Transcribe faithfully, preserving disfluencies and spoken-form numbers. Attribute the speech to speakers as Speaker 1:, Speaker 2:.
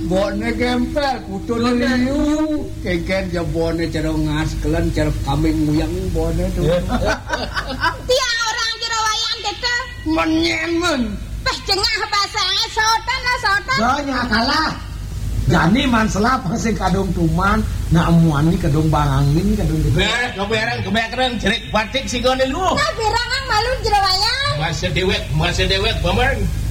Speaker 1: bone gempel putun liu keken jabone cara ngas kelan cara kambing muyang bone tuh
Speaker 2: Tia orang jero wayang tete
Speaker 1: menyemen
Speaker 2: teh jengah basange sotan lah sotan
Speaker 3: Donya kalah Jani man selap sing kadung tuman na amuan ni kadung bangangin kadung gitu
Speaker 4: Nah, keberang keberang jerik batik sigone lu.
Speaker 2: Nah berangan malu jero wayang
Speaker 4: Masa dewek, masa dewek paman.